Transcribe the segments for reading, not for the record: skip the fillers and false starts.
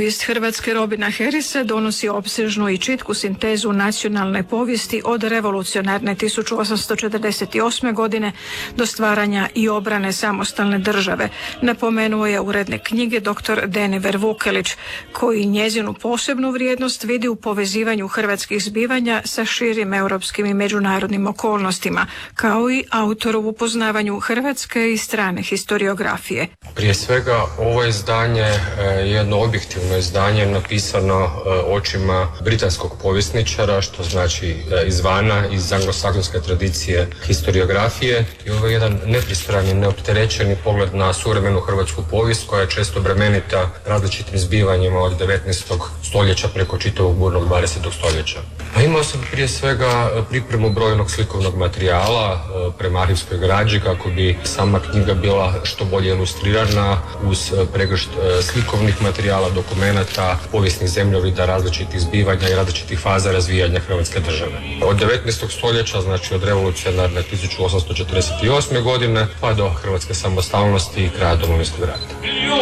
Povijest Hrvatske Robina Harrisa donosi opsežnu i čitku sintezu nacionalne povijesti od revolucionarne 1848. godine do stvaranja i obrane samostalne države, napomenuo je urednik knjige dr. Deniver Vukelić, koji njezinu posebnu vrijednost vidi u povezivanju hrvatskih zbivanja sa širim europskim i međunarodnim okolnostima, kao i autor u upoznavanju hrvatske i strane historiografije. Prije svega, ovo izdanje je jedno objektivno izdanje napisano očima britanskog povjesničara, što znači izvana, iz anglosaksonske tradicije historiografije. I ovo je jedan nepristrani, neopterećeni pogled na suvremenu hrvatsku povijest koja je često bremenita različitim zbivanjima od 19. stoljeća preko čitavog burnog 20. stoljeća. A imao sam prije svega pripremu brojnog slikovnog materijala prema arhivskoj građi kako bi sama knjiga bila što bolje ilustrirana uz pregršt slikovnih materijala, dokumenata, povijesnih zemljovida, različitih zbivanja i različitih faza razvijanja Hrvatske države. Od 19. stoljeća, znači od revolucionarne 1848. godine pa do hrvatske samostalnosti i kraja Domovinskog rata.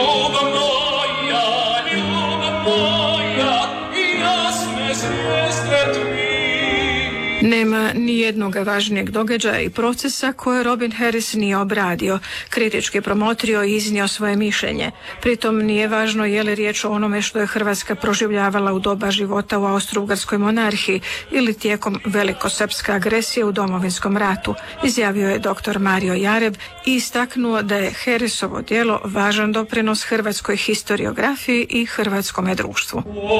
Nema ni jednog važnijeg događaja i procesa koje Robin Harris nije obradio, kritički promotrio i iznio svoje mišljenje. Pritom nije važno je li riječ o onome što je Hrvatska proživljavala u doba života u Austro-Ugarskoj monarhiji ili tijekom velikosrpske agresije u Domovinskom ratu, izjavio je dr. Mario Jareb i istaknuo da je Harrisovo djelo važan doprinos hrvatskoj historiografiji i hrvatskome društvu.